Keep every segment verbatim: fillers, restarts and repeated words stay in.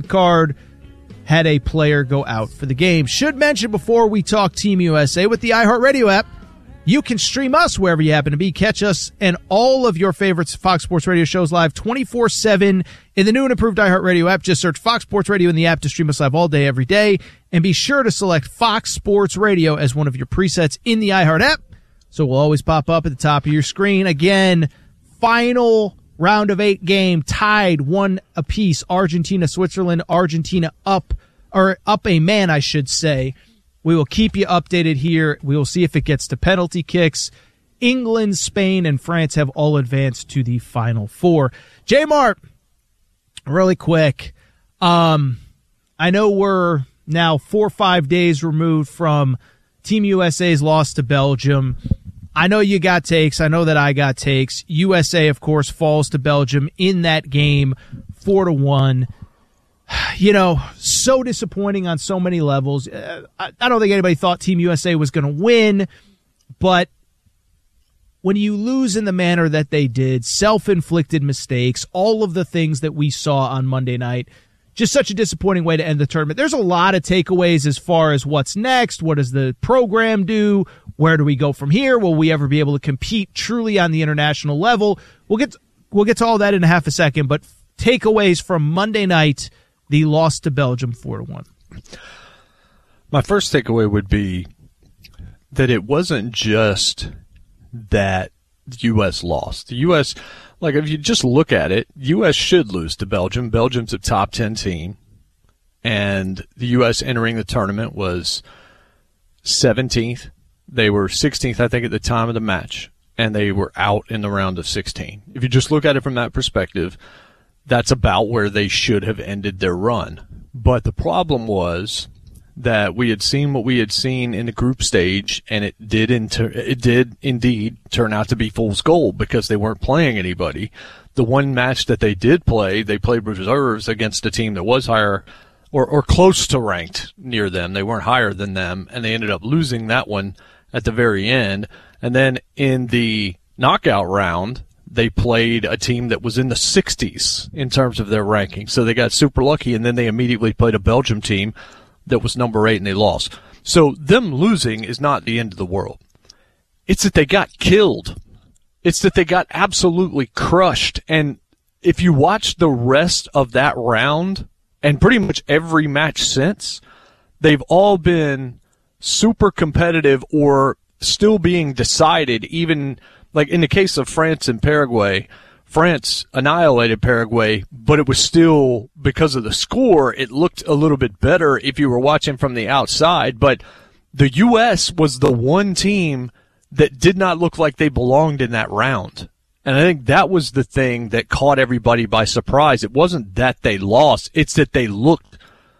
red card had a player go out for the game. Should mention before we talk Team U S A, with the iHeartRadio app, you can stream us wherever you happen to be. Catch us and all of your favorites Fox Sports Radio shows live twenty-four seven in the new and improved iHeartRadio app. Just search Fox Sports Radio in the app to stream us live all day, every day. And be sure to select Fox Sports Radio as one of your presets in the iHeart app, so it will always pop up at the top of your screen. Again, final round of eight game, tied one apiece. Argentina, Switzerland, Argentina up, or up a man, I should say. We will keep you updated here. We will see if it gets to penalty kicks. England, Spain, and France have all advanced to the Final Four. J-Mart, really quick. Um, I know we're now four or five days removed from Team U S A's loss to Belgium. I know you got takes. I know that I got takes. U S A, of course, falls to Belgium in that game, four to one. You know, so disappointing on so many levels. Uh, I, I don't think anybody thought Team U S A was going to win, but when you lose in the manner that they did, self-inflicted mistakes, all of the things that we saw on Monday night, just such a disappointing way to end the tournament. There's a lot of takeaways as far as what's next. What does the program do? Where do we go from here? Will we ever be able to compete truly on the international level? We'll get to, we'll get to all that in a half a second, but takeaways from Monday night, the loss to Belgium four to one. My first takeaway would be that it wasn't just that the U S lost. The U S, like if you just look at it, U S should lose to Belgium. Belgium's a top ten team, and the U S entering the tournament was seventeenth. They were sixteenth, I think, at the time of the match, and they were out in the round of sixteen. If you just look at it from that perspective, that's about where they should have ended their run. But the problem was that we had seen what we had seen in the group stage, and it did inter- it did indeed turn out to be fool's gold because they weren't playing anybody. The one match that they did play, they played reserves against a team that was higher or, or close to ranked near them. They weren't higher than them, and they ended up losing that one at the very end. And then in the knockout round, they played a team that was in the sixties in terms of their ranking. So they got super lucky, and then they immediately played a Belgium team that was number eight, and they lost. So them losing is not the end of the world. It's that they got killed. It's that they got absolutely crushed. And if you watch the rest of that round, and pretty much every match since, they've all been super competitive or still being decided, even like in the case of France and Paraguay. France annihilated Paraguay, but it was still, because of the score, it looked a little bit better if you were watching from the outside. But the U S was the one team that did not look like they belonged in that round. And I think that was the thing that caught everybody by surprise. It wasn't that they lost, it's that they looked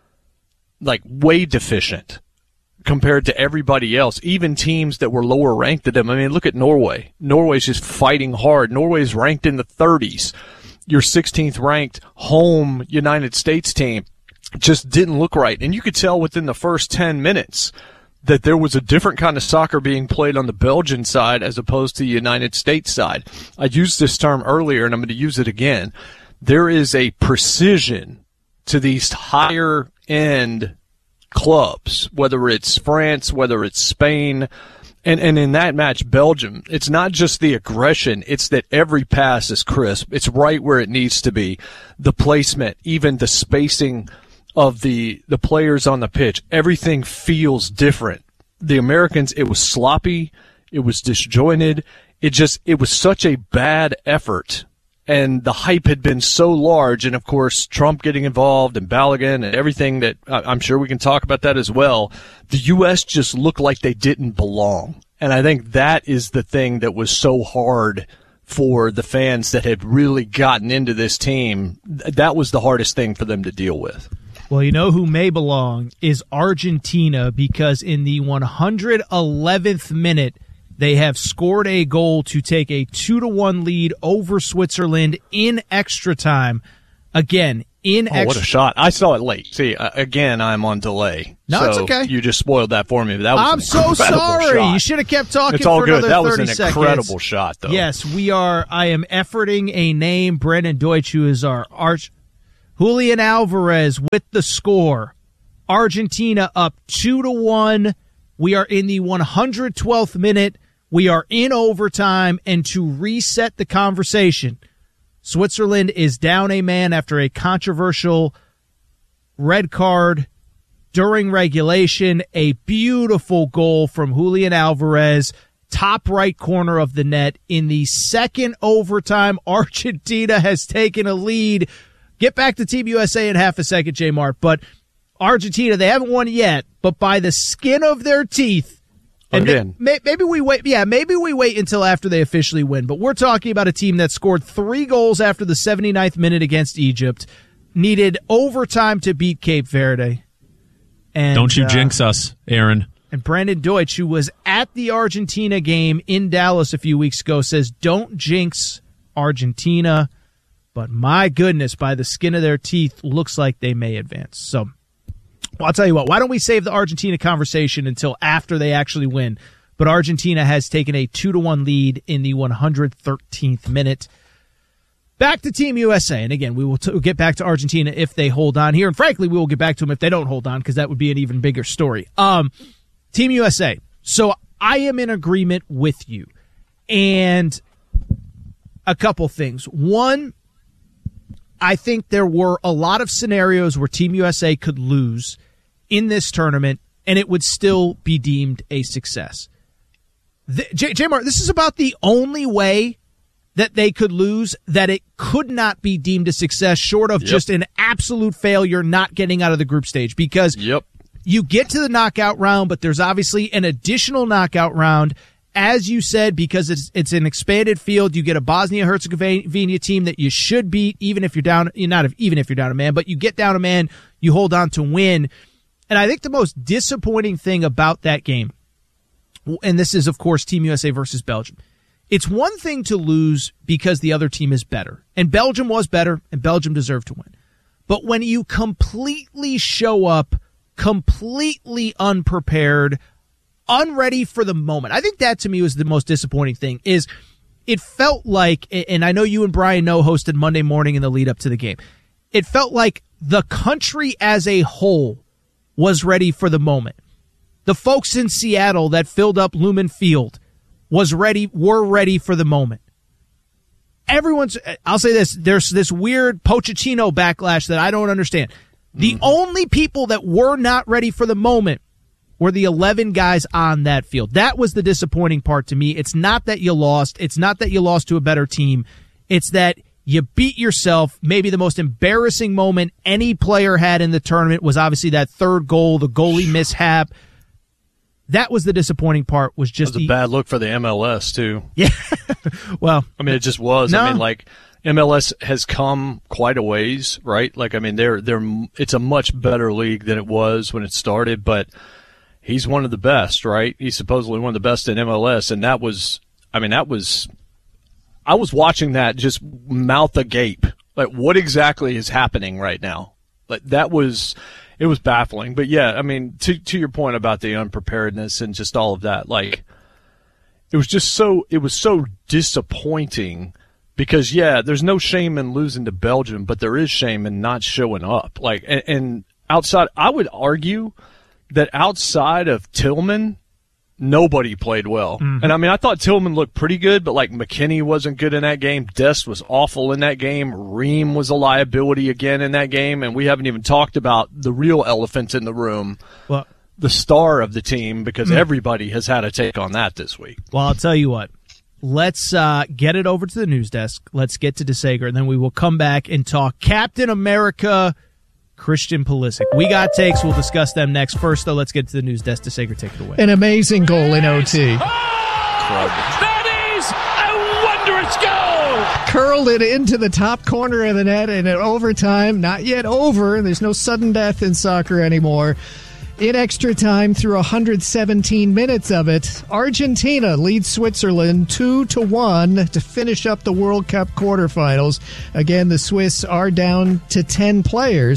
like way deficient compared to everybody else, even teams that were lower ranked than them. I mean, look at Norway. Norway's just fighting hard. Norway's ranked in the thirties. Your sixteenth ranked home United States team just didn't look right. And you could tell within the first ten minutes that there was a different kind of soccer being played on the Belgian side as opposed to the United States side. I used this term earlier, and I'm going to use it again. There is a precision to these higher end clubs, whether it's France, whether it's Spain, and, and in that match, Belgium. It's not just the aggression, it's that every pass is crisp. It's right where it needs to be. The placement, even the spacing of the, the players on the pitch, everything feels different. The Americans, it was sloppy, it was disjointed, it just, it was such a bad effort. And the hype had been so large, and of course, Trump getting involved and Balogun and everything that I'm sure we can talk about that as well. The U S just looked like they didn't belong. And I think that is the thing that was so hard for the fans that had really gotten into this team. That was the hardest thing for them to deal with. Well, you know who may belong is Argentina, because in the one hundred eleventh minute, they have scored a goal to take a two to one lead over Switzerland in extra time. Again, in oh, extra. What a shot. I saw it late. See, uh, again, I'm on delay. No, so it's okay. You just spoiled that for me. That was I'm so sorry. Shot. You should have kept talking it's all for good. another That was thirty an seconds. Incredible shot, though. Yes, we are. I am efforting a name, Brendan Deutsch, who is our arch, Julian Alvarez with the score. Argentina up two to one. We are in the one hundred twelfth minute. We are in overtime, and to reset the conversation, Switzerland is down a man after a controversial red card during regulation. A beautiful goal from Julian Alvarez, top right corner of the net. In the second overtime, Argentina has taken a lead. Get back to Team U S A in half a second, J Mart, but Argentina, they haven't won yet, but by the skin of their teeth. And Again. May, maybe we wait. Yeah, maybe we wait until after they officially win. But we're talking about a team that scored three goals after the seventy-ninth minute against Egypt, needed overtime to beat Cape Verde. And, Don't you uh, jinx us, Aaron. And Brandon Deutsch, who was at the Argentina game in Dallas a few weeks ago, says, don't jinx Argentina. But my goodness, by the skin of their teeth, looks like they may advance. So, well, I'll tell you what, why don't we save the Argentina conversation until after they actually win? But Argentina has taken a two to one lead in the one hundred thirteenth minute. Back to Team U S A. And again, we will t- get back to Argentina if they hold on here. And frankly, we will get back to them if they don't hold on, because that would be an even bigger story. Um, Team U S A. So I am in agreement with you. And a couple things. One, I think there were a lot of scenarios where Team U S A could lose in this tournament, and it would still be deemed a success. The, J- J Mart, this is about the only way that they could lose, that it could not be deemed a success, short of yep. just an absolute failure not getting out of the group stage. Because yep. you get to the knockout round, but there's obviously an additional knockout round. As you said, because it's it's an expanded field, you get a Bosnia-Herzegovina team that you should beat, even if you're down, you're not even if you're down a man, but you get down a man, you hold on to win. And I think the most disappointing thing about that game, and this is, of course, Team U S A versus Belgium, it's one thing to lose because the other team is better. And Belgium was better, and Belgium deserved to win. But when you completely show up, completely unprepared, unready for the moment, I think that to me was the most disappointing thing. Is it felt like, and I know you and Brian Noe hosted Monday morning in the lead up to the game, it felt like the country as a whole was ready for the moment. The folks in Seattle that filled up Lumen Field was ready, were ready for the moment. Everyone's, I'll say this, there's this weird Pochettino backlash that I don't understand. The mm-hmm. only people that were not ready for the moment were the eleven guys on that field. That was the disappointing part to me. It's not that you lost. It's not that you lost to a better team. It's that you beat yourself. Maybe the most embarrassing moment any player had in the tournament was obviously that third goal, the goalie mishap. That was the disappointing part. Was just it was a the, bad look for the M L S too. Yeah, well, I mean, it just was. No. I mean, like M L S has come quite a ways, right? Like, I mean, they're they're it's a much better league than it was when it started, but he's one of the best, right? He's supposedly one of the best in M L S, and that was, I mean, that was. I was watching that just mouth agape. Like, what exactly is happening right now? Like, that was, it was baffling. But yeah, I mean, to to your point about the unpreparedness and just all of that, like, it was just so, it was so disappointing because, yeah, there's no shame in losing to Belgium, but there is shame in not showing up. Like, and, and outside, I would argue that outside of Tillman, nobody played well. Mm-hmm. And I mean, I thought Tillman looked pretty good, but like McKinney wasn't good in that game. Dest was awful in that game. Ream was a liability again in that game. And we haven't even talked about the real elephant in the room, well, the star of the team, because mm-hmm. everybody has had a take on that this week. Well, I'll tell you what. Let's uh, get it over to the news desk. Let's get to DeSager, and then we will come back and talk Captain America, Christian Pulisic. We got takes. We'll discuss them next. First, though, let's get to the news desk. DeSager, take it away. An amazing goal in O T. Oh, that is a wondrous goal! Curled it into the top corner of the net in an overtime. Not yet over. There's no sudden death in soccer anymore. In extra time, through one hundred seventeen minutes of it, Argentina leads Switzerland two to one to finish up the World Cup quarterfinals. Again, the Swiss are down to ten players.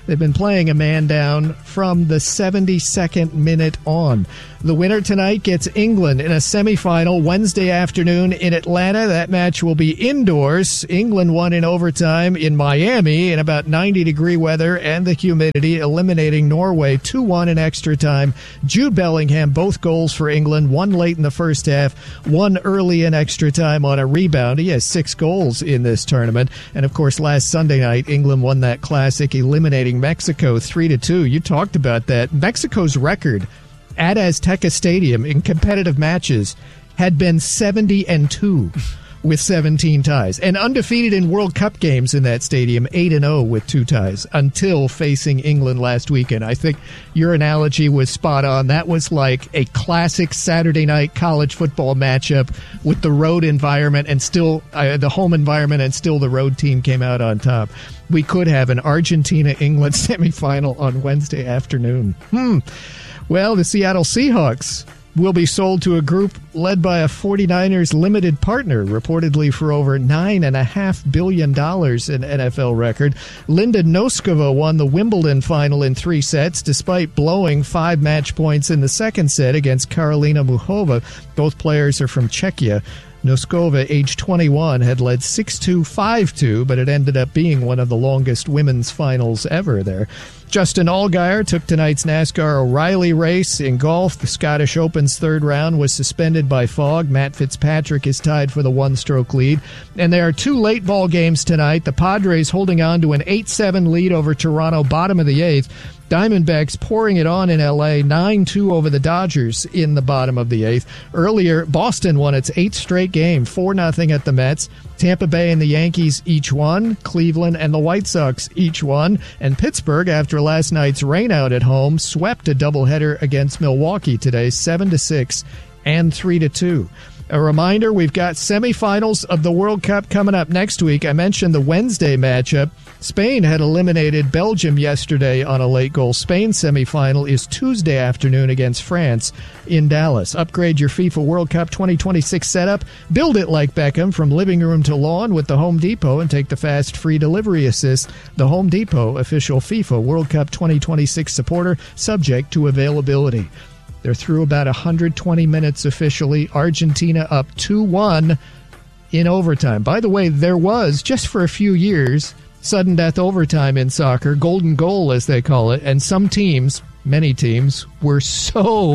They've been playing a man down from the seventy-second minute on. The winner tonight gets England in a semifinal Wednesday afternoon in Atlanta. That match will be indoors. England won in overtime in Miami in about ninety degree weather and the humidity, eliminating Norway two one in extra time. Jude Bellingham, both goals for England, one late in the first half, one early in extra time on a rebound. He has six goals in this tournament. And of course, last Sunday night, England won that classic, eliminating Mexico three to two. You talked about that. Mexico's record at Azteca Stadium in competitive matches had been seventy and two with seventeen ties, and undefeated in World Cup games in that stadium, eight and oh with two ties, until facing England last weekend. I think your analogy was spot on. That was like a classic Saturday night college football matchup with the road environment and still uh, the home environment, and still the road team came out on top. We could have an Argentina-England semifinal on Wednesday afternoon. Hmm. Well, the Seattle Seahawks will be sold to a group led by a 49ers limited partner, reportedly for over nine point five billion dollars, an N F L record. Linda Noskova won the Wimbledon final in three sets, despite blowing five match points in the second set against Karolina Muchova. Both players are from Czechia. Noskova, age twenty-one, had led six two, five two, but it ended up being one of the longest women's finals ever there. Justin Allgaier took tonight's NASCAR O'Reilly race. In golf, the Scottish Open's third round was suspended by fog. Matt Fitzpatrick is tied for the one-stroke lead. And there are two late ball games tonight. The Padres holding on to an eight seven lead over Toronto, bottom of the eighth. Diamondbacks pouring it on in L A, nine two over the Dodgers in the bottom of the eighth. Earlier, Boston won its eighth straight game, four nothing at the Mets. Tampa Bay and the Yankees each won. Cleveland and the White Sox each won. And Pittsburgh, after last night's rainout at home, swept a doubleheader against Milwaukee today, seven to six and three to two. A reminder, we've got semifinals of the World Cup coming up next week. I mentioned the Wednesday matchup. Spain had eliminated Belgium yesterday on a late goal. Spain's semifinal is Tuesday afternoon against France in Dallas. Upgrade your FIFA World Cup twenty twenty-six setup. Build it like Beckham from living room to lawn with the Home Depot and take the fast free delivery assist. The Home Depot, official FIFA World Cup twenty twenty-six supporter, subject to availability. They're through about one hundred twenty minutes officially. Argentina up two one in overtime. By the way, there was, just for a few years, sudden death overtime in soccer, golden goal as they call it, and some teams, many teams, were so,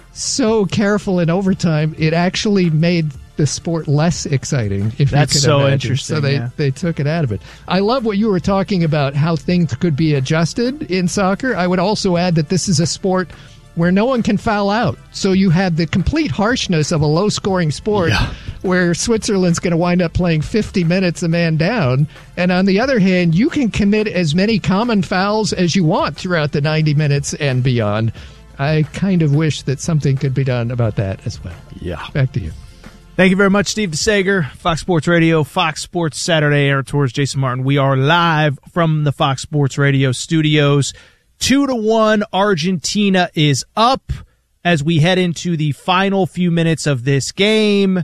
so careful in overtime, it actually made the sport less exciting, if That's you could so imagine. interesting. So they, yeah. they took it out of it. I love what you were talking about, how things could be adjusted in soccer. I would also add that this is a sport where no one can foul out. So you had the complete harshness of a low-scoring sport yeah. where Switzerland's going to wind up playing fifty minutes a man down. And on the other hand, you can commit as many common fouls as you want throughout the ninety minutes and beyond. I kind of wish that something could be done about that as well. Yeah. Back to you. Thank you very much, Steve DeSager, Fox Sports Radio, Fox Sports Saturday Air Tours. Jason Martin. We are live from the Fox Sports Radio studios. Two to one, Argentina is up as we head into the final few minutes of this game.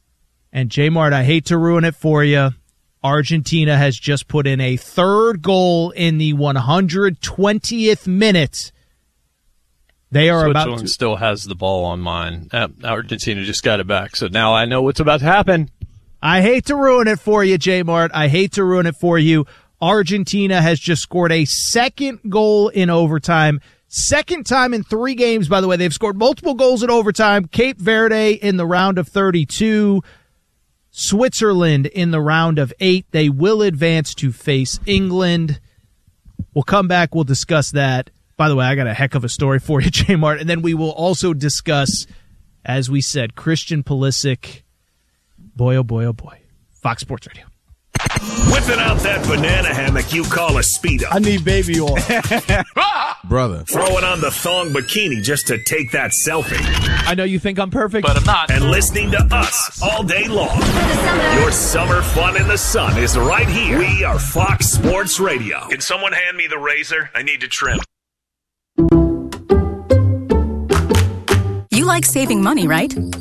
And J Mart, I hate to ruin it for you. Argentina has just put in a third goal in the one hundred twentieth minute. They are Switzerland about to still has the ball on mine. Uh, Argentina just got it back, so now I know what's about to happen. I hate to ruin it for you, J Mart. I hate to ruin it for you. Argentina has just scored a second goal in overtime. Second time in three games, by the way. They've scored multiple goals in overtime. Cape Verde in the round of thirty-two. Switzerland in the round of eight. They will advance to face England. We'll come back. We'll discuss that. By the way, I got a heck of a story for you, J Mart. And then we will also discuss, as we said, Christian Pulisic. Boy, oh boy, oh boy. Fox Sports Radio. Whipping out that banana hammock you call a Speedo. I need baby oil. Brother. Throwing on the thong bikini just to take that selfie. I know you think I'm perfect, but I'm not. And listening to us all day long. Your summer fun in the sun is right here. We are Fox Sports Radio. Can someone hand me the razor? I need to trim. You like saving money, right?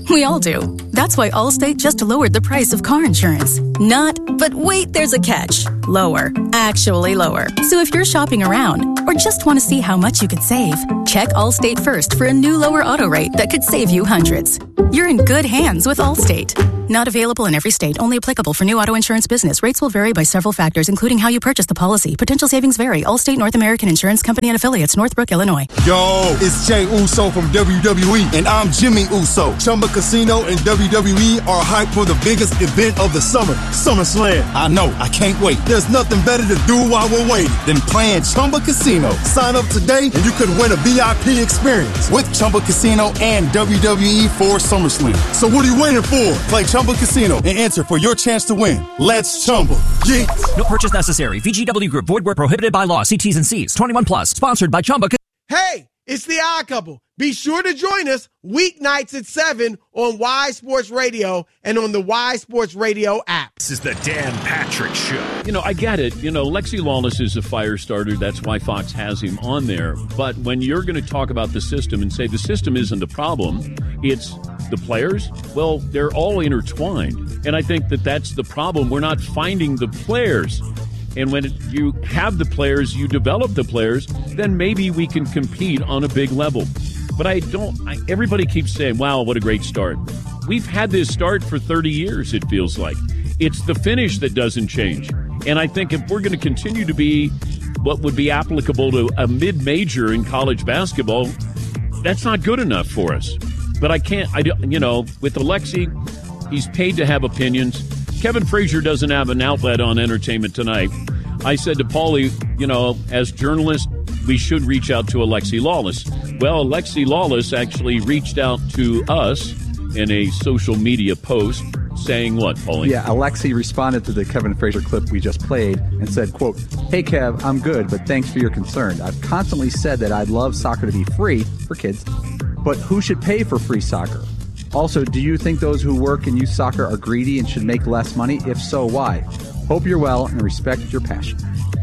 We all do. That's why Allstate just lowered the price of car insurance. Not, but wait, there's a catch. Lower. Actually lower. So if you're shopping around or just want to see how much you could save, check Allstate first for a new lower auto rate that could save you hundreds. You're in good hands with Allstate. Not available in every state. Only applicable for new auto insurance business. Rates will vary by several factors, including how you purchase the policy. Potential savings vary. Allstate North American Insurance Company and Affiliates, Northbrook, Illinois. Yo, it's Jay Uso from W W E, and I'm Jimmy Uso. Chumba Casino and W W E are hyped for the biggest event of the summer, SummerSlam. I know, I can't wait. There's nothing better to do while we're waiting than playing Chumba Casino. Sign up today, and you could win a V I P experience with Chumba Casino and W W E for SummerSlam. So what are you waiting for? Play Chumba Casino and enter for your chance to win. Let's Chumba. Yeah. No purchase necessary. V G W Group. Void where prohibited by law. See T's and C's. twenty-one plus. Sponsored by Chumba. Hey, it's the Odd Couple. Be sure to join us weeknights at seven on Y Sports Radio and on the Y Sports Radio app. This is the Dan Patrick Show. You know, I get it. You know, Lexi Lawless is a fire starter. That's why Fox has him on there. But when you're going to talk about the system and say the system isn't the problem, it's the players, well, they're all intertwined. And I think that that's the problem. We're not finding the players. And when you have the players, you develop the players, then maybe we can compete on a big level. But I don't, I, everybody keeps saying, wow, what a great start. We've had this start for thirty years, it feels like. It's the finish that doesn't change. And I think if we're going to continue to be what would be applicable to a mid-major in college basketball, that's not good enough for us. But I can't, I don't, you know, with Alexi, he's paid to have opinions. Kevin Frazier doesn't have an outlet on Entertainment Tonight. I said to Paulie, you know, as journalists, we should reach out to Alexi Lawless. Well, Alexi Lawless actually reached out to us in a social media post saying what, Paulie? Yeah, Alexi responded to the Kevin Frazier clip we just played and said, quote, "Hey, Kev, I'm good, but thanks for your concern. I've constantly said that I'd love soccer to be free for kids, but who should pay for free soccer? Also, do you think those who work in youth soccer are greedy and should make less money? If so, why? Hope you're well and respect your passion."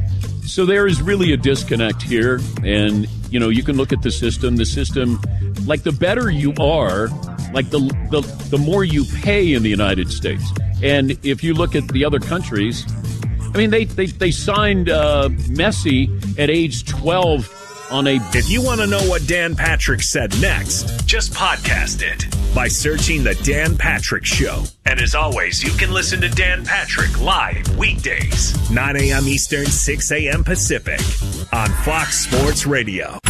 So there is really a disconnect here. And, you know, you can look at the system. The system, like the better you are, like the the, the more you pay in the United States. And if you look at the other countries, I mean, they, they, they signed uh, Messi at age twelve on a... If you want to know what Dan Patrick said next, just podcast it by searching The Dan Patrick Show. And as always, you can listen to Dan Patrick live weekdays, nine a.m. Eastern, six a.m. Pacific on Fox Sports Radio.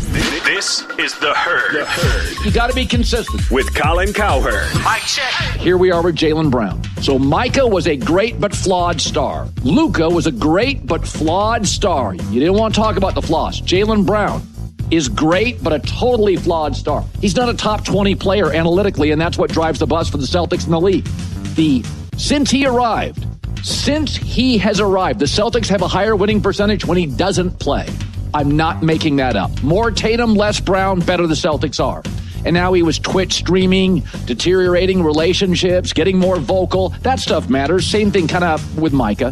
This is The Herd. The Herd. You got to be consistent. With Colin Cowherd. Mike check. Here we are with Jaylen Brown. So Micah was a great but flawed star. Luka was a great but flawed star. You didn't want to talk about the flaws. Jaylen Brown is great but a totally flawed star. He's not a top twenty player analytically, and that's what drives the bus for the Celtics in the league. The since he arrived, since he has arrived, the Celtics have a higher winning percentage when he doesn't play. I'm not making that up. More Tatum, less Brown, better the Celtics are. And now he was Twitch streaming, deteriorating relationships, getting more vocal. That stuff matters. Same thing kind of with Micah.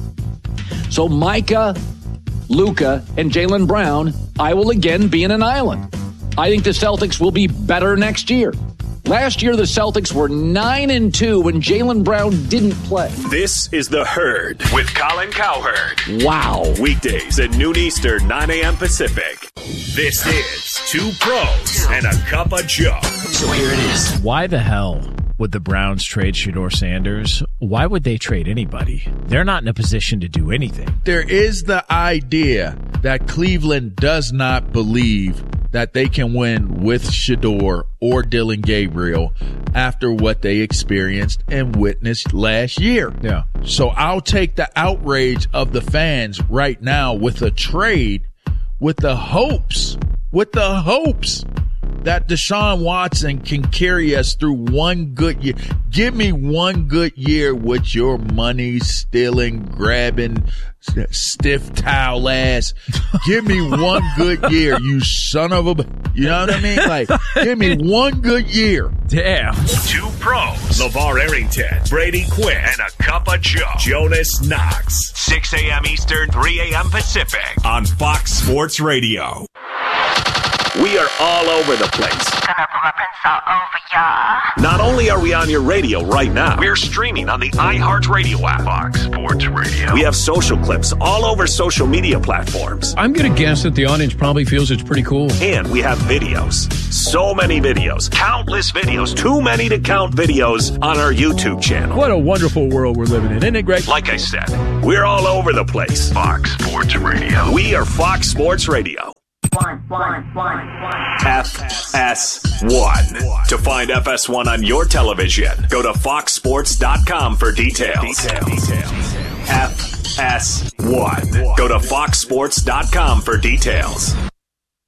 So Micah, Luka, and Jaylen Brown, I will again be in an island. I think the Celtics will be better next year. Last year, the Celtics were nine and two when Jaylen Brown didn't play. This is The Herd with Colin Cowherd. Wow. Weekdays at noon Eastern, nine a.m. Pacific. This is Two Pros and a Cup of Joe. So here it is. Why the hell would the Browns trade Shedeur Sanders? Why would they trade anybody? They're not in a position to do anything. There is the idea that Cleveland does not believe that they can win with Shedeur or Dillon Gabriel after what they experienced and witnessed last year. Yeah. So I'll take the outrage of the fans right now with a trade with the hopes, with the hopes that Deshaun Watson can carry us through one good year. Give me one good year with your money stealing, grabbing, stiff towel ass. Give me one good year, you son of a, you know what I mean? Like, give me one good year. Damn. Two Pros, LeVar Arrington, Brady Quinn, and a Cup of Joe, Jonas Knox. six a.m. Eastern, three a.m. Pacific on Fox Sports Radio. We are all over the place. Gonna put my pencil over Not only are we on your radio right now, we're streaming on the iHeartRadio app. Fox Sports Radio. We have social clips all over social media platforms. I'm going to guess that the audience probably feels it's pretty cool. And we have videos. So many videos. Countless videos. Too many to count videos on our YouTube channel. What a wonderful world we're living in, isn't it, Greg? Like I said, we're all over the place. Fox Sports Radio. We are Fox Sports Radio. One, one, one, one. F S one. To find F S one on your television, go to fox sports dot com for details. details. F S one. Go to fox sports dot com for details.